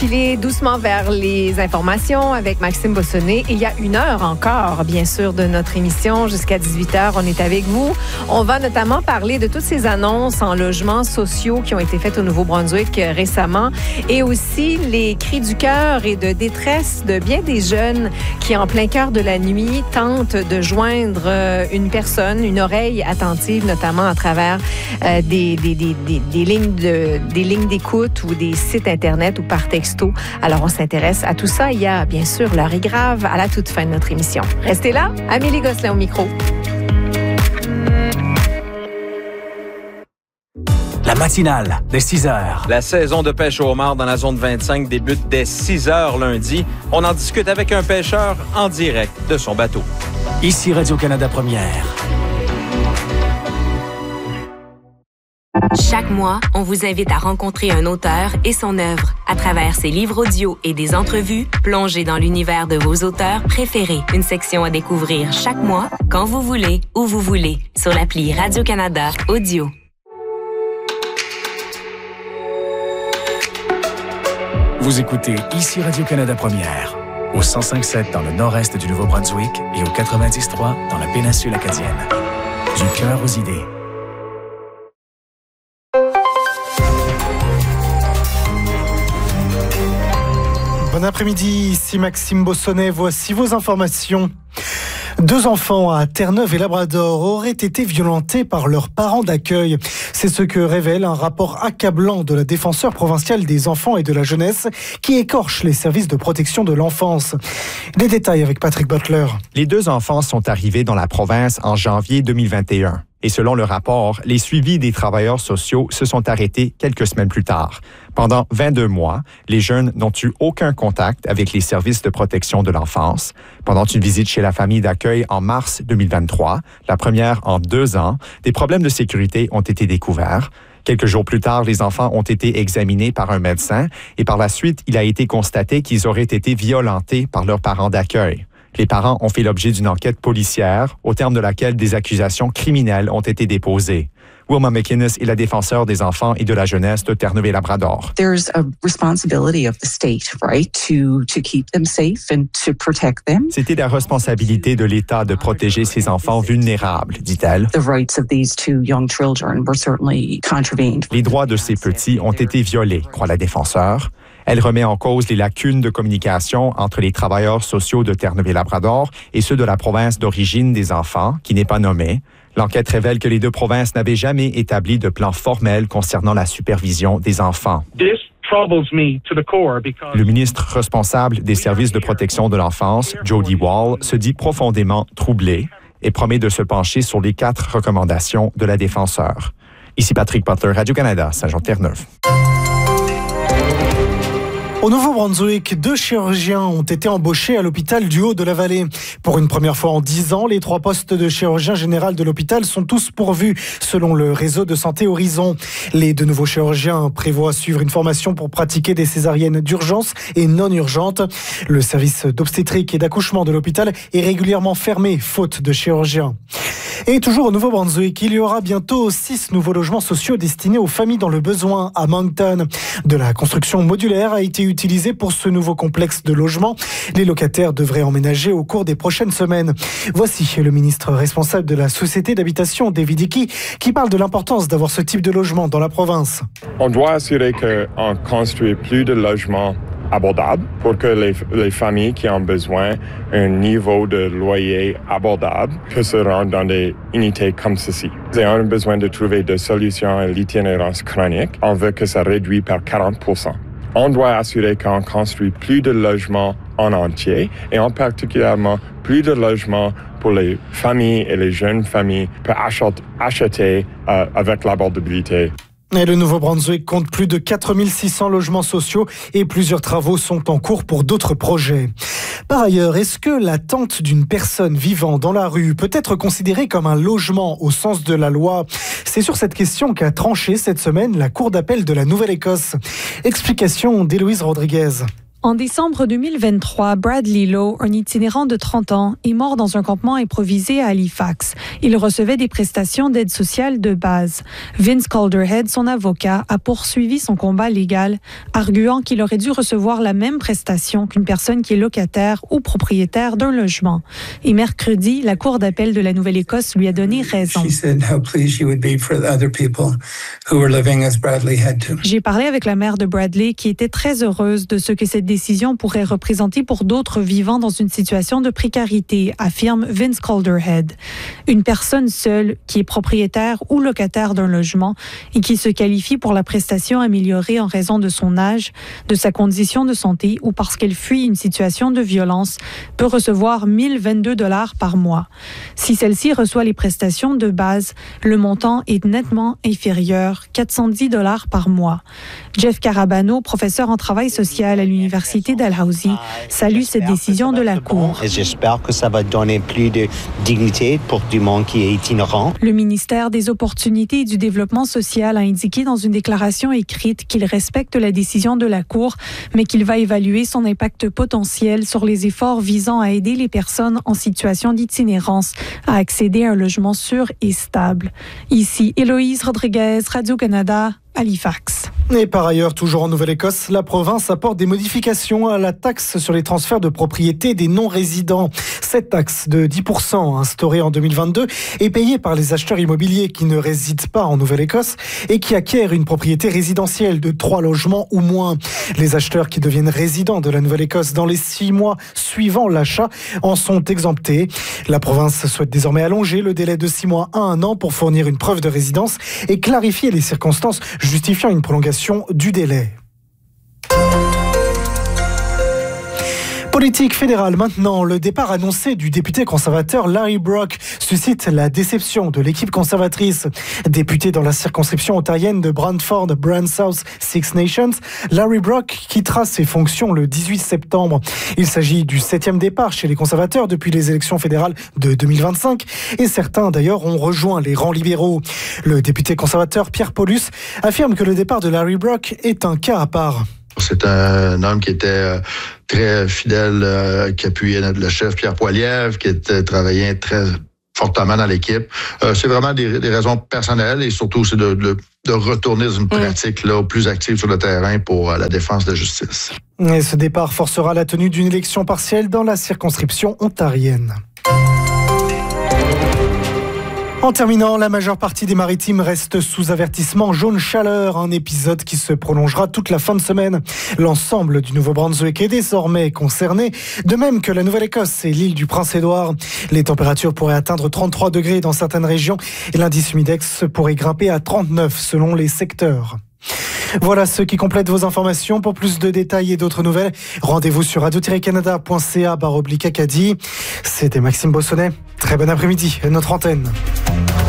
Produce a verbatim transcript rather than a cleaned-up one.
Filer doucement vers les informations avec Maxime Bossonnet. Il y a une heure encore, bien sûr, de notre émission. Jusqu'à dix-huit heures, on est avec vous. On va notamment parler de toutes ces annonces en logements sociaux qui ont été faites au Nouveau-Brunswick récemment et aussi les cris du cœur et de détresse de bien des jeunes qui, en plein cœur de la nuit, tentent de joindre une personne, une oreille attentive, notamment à travers euh, des, des, des, des, des lignes de, des lignes d'écoute ou des sites Internet ou par texto. Alors, on s'intéresse à tout ça. Il y a, bien sûr, l'heure est grave à la toute fin de notre émission. Restez là. Amélie Gosselin au micro. La matinale dès six heures. La saison de pêche au homard dans la zone vingt-cinq débute dès six heures lundi. On en discute avec un pêcheur en direct de son bateau. Ici Radio-Canada Première. Chaque mois, on vous invite à rencontrer un auteur et son œuvre. À travers ses livres audio et des entrevues, plongez dans l'univers de vos auteurs préférés. Une section à découvrir chaque mois, quand vous voulez, où vous voulez, sur l'appli Radio-Canada Audio. Vous écoutez Ici Radio-Canada Première, au cent cinq virgule sept dans le nord-est du Nouveau-Brunswick et au quatre-vingt-dix virgule trois dans la péninsule acadienne. Du cœur aux idées. Bon après-midi, ici Maxime Bossonnet, voici vos informations. Deux enfants à Terre-Neuve et Labrador auraient été violentés par leurs parents d'accueil. C'est ce que révèle un rapport accablant de la défenseure provinciale des enfants et de la jeunesse qui écorche les services de protection de l'enfance. Les détails avec Patrick Butler. Les deux enfants sont arrivés dans la province en janvier deux mille vingt et un. Et selon le rapport, les suivis des travailleurs sociaux se sont arrêtés quelques semaines plus tard. Pendant vingt-deux mois, les jeunes n'ont eu aucun contact avec les services de protection de l'enfance. Pendant une visite chez la famille d'accueil en mars deux mille vingt-trois, la première en deux ans, des problèmes de sécurité ont été découverts. Quelques jours plus tard, les enfants ont été examinés par un médecin et par la suite, il a été constaté qu'ils auraient été violentés par leurs parents d'accueil. Les parents ont fait l'objet d'une enquête policière, au terme de laquelle des accusations criminelles ont été déposées. Wilma McInnes est la défenseure des enfants et de la jeunesse de Terre-Neuve et Labrador. There's a responsibility of the state, right, to to keep them safe and to protect them. C'était la responsabilité de l'État de protéger ces enfants vulnérables, dit-elle. The rights of these two young children were certainly contravened. Les droits de ces petits ont été violés, croit la défenseure. Elle remet en cause les lacunes de communication entre les travailleurs sociaux de Terre-Neuve et Labrador et ceux de la province d'origine des enfants, qui n'est pas nommée. L'enquête révèle que les deux provinces n'avaient jamais établi de plan formel concernant la supervision des enfants. Le ministre responsable des services de protection de l'enfance, Jody Wall, se dit profondément troublé et promet de se pencher sur les quatre recommandations de la défenseure. Ici Patrick Butler, Radio-Canada, Saint-Jean-Terre-Neuve. Au Nouveau-Brunswick, deux chirurgiens ont été embauchés à l'hôpital du Haut-de-la-Vallée. Pour une première fois en dix ans, les trois postes de chirurgien général de l'hôpital sont tous pourvus, selon le réseau de santé Horizon. Les deux nouveaux chirurgiens prévoient suivre une formation pour pratiquer des césariennes d'urgence et non urgentes. Le service d'obstétrique et d'accouchement de l'hôpital est régulièrement fermé, faute de chirurgiens. Et toujours au Nouveau-Brunswick, il y aura bientôt six nouveaux logements sociaux destinés aux familles dans le besoin à Moncton. De la construction modulaire a été utilisée pour ce nouveau complexe de logements. Les locataires devraient emménager au cours des prochaines semaines. Voici le ministre responsable de la Société d'habitation, David Hickey, qui parle de l'importance d'avoir ce type de logement dans la province. On doit assurer qu'on construit plus de logements abordable pour que les, les familles qui ont besoin d'un niveau de loyer abordable que se rendent dans des unités comme ceci. Et on a besoin de trouver des solutions à l'itinérance chronique. On veut que ça réduise par quarante pour cent. On doit assurer qu'on construit plus de logements en entier et en particulièrement plus de logements pour les familles et les jeunes familles pour acheter, acheter euh, avec l'abordabilité. Et le Nouveau-Brunswick compte plus de quatre mille six cents logements sociaux et plusieurs travaux sont en cours pour d'autres projets. Par ailleurs, est-ce que la tente d'une personne vivant dans la rue peut être considérée comme un logement au sens de la loi ? C'est sur cette question qu'a tranché cette semaine la Cour d'appel de la Nouvelle-Écosse. Explication d'Héloïse Rodriguez. En décembre deux mille vingt-trois, Bradley Lowe, un itinérant de trente ans, est mort dans un campement improvisé à Halifax. Il recevait des prestations d'aide sociale de base. Vince Calderhead, son avocat, a poursuivi son combat légal, arguant qu'il aurait dû recevoir la même prestation qu'une personne qui est locataire ou propriétaire d'un logement. Et mercredi, la Cour d'appel de la Nouvelle-Écosse lui a donné raison. J'ai parlé avec la mère de Bradley qui était très heureuse de ce que cette décision pourrait représenter pour d'autres vivant dans une situation de précarité, affirme Vince Calderhead. Une personne seule qui est propriétaire ou locataire d'un logement et qui se qualifie pour la prestation améliorée en raison de son âge, de sa condition de santé ou parce qu'elle fuit une situation de violence peut recevoir mille vingt-deux dollars par mois. Si celle-ci reçoit les prestations de base, le montant est nettement inférieur, quatre cent dix dollars par mois. Jeff Carabano, professeur en travail social à l'Université Dalhousie, salue cette décision de la Cour. Et j'espère que ça va donner plus de dignité pour du monde qui est itinérant. Le ministère des Opportunités et du Développement social a indiqué dans une déclaration écrite qu'il respecte la décision de la Cour, mais qu'il va évaluer son impact potentiel sur les efforts visant à aider les personnes en situation d'itinérance à accéder à un logement sûr et stable. Ici, Héloïse Rodriguez, Radio-Canada, Halifax. Et par ailleurs, toujours en Nouvelle-Écosse, la province apporte des modifications à la taxe sur les transferts de propriété des non-résidents. Cette taxe de dix pour cent instaurée en deux mille vingt-deux est payée par les acheteurs immobiliers qui ne résident pas en Nouvelle-Écosse et qui acquièrent une propriété résidentielle de trois logements ou moins. Les acheteurs qui deviennent résidents de la Nouvelle-Écosse dans les six mois suivant l'achat en sont exemptés. La province souhaite désormais allonger le délai de six mois à un an pour fournir une preuve de résidence et clarifier les circonstances justifiant une prolongation du délai. Politique fédérale maintenant, le départ annoncé du député conservateur Larry Brock suscite la déception de l'équipe conservatrice. Député dans la circonscription ontarienne de Brantford, Brant South Six Nations, Larry Brock quittera ses fonctions le dix-huit septembre. Il s'agit du septième départ chez les conservateurs depuis les élections fédérales de deux mille vingt-cinq et certains d'ailleurs ont rejoint les rangs libéraux. Le député conservateur Pierre Paulus affirme que le départ de Larry Brock est un cas à part. C'est un homme qui était très fidèle, euh, qui appuyait le chef Pierre Poilievre, qui était travaillait très fortement dans l'équipe. Euh, c'est vraiment des, des raisons personnelles et surtout c'est de, de, de retourner dans une pratique là, plus active sur le terrain pour euh, la défense de la justice. Et ce départ forcera la tenue d'une élection partielle dans la circonscription ontarienne. En terminant, la majeure partie des maritimes reste sous avertissement jaune chaleur, un épisode qui se prolongera toute la fin de semaine. L'ensemble du Nouveau-Brunswick est désormais concerné, de même que la Nouvelle-Écosse et l'île du Prince-Édouard. Les températures pourraient atteindre trente-trois degrés dans certaines régions et l'indice humidex pourrait grimper à trente-neuf selon les secteurs. Voilà ce qui complète vos informations. Pour plus de détails et d'autres nouvelles, rendez-vous sur radio tiret canada point c a barre oblique Acadie. C'était Maxime Bossonnet. Très bon après-midi, notre antenne.